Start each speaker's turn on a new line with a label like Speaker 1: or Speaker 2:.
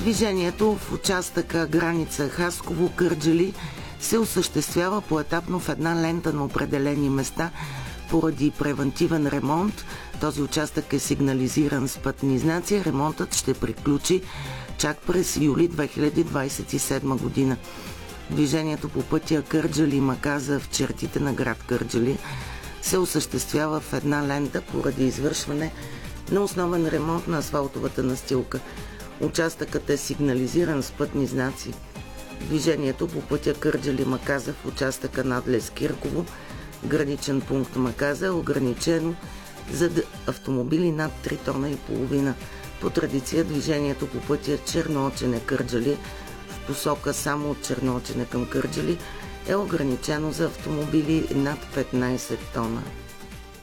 Speaker 1: Движението в участъка граница Хасково-Кърджали се осъществява поетапно в една лента на определени места поради превантивен ремонт. Този участък е сигнализиран с пътни знаци. Ремонтът ще приключи чак през юли 2027 година. Движението по пътя Кърджали-Маказа в чертите на град Кърджали се осъществява в една лента поради извършване на основен ремонт на асфалтовата настилка. Участъкът е сигнализиран с пътни знаци. Движението по пътя Кърджали-Маказа в участъка Надлез Кирково, граничен пункт Маказа, е ограничено за автомобили над 3 тона и половина. По традиция движението по пътя Черноочене-Кърджали в посока само от Черноочене към Кърджали е ограничено за автомобили над 15 тона.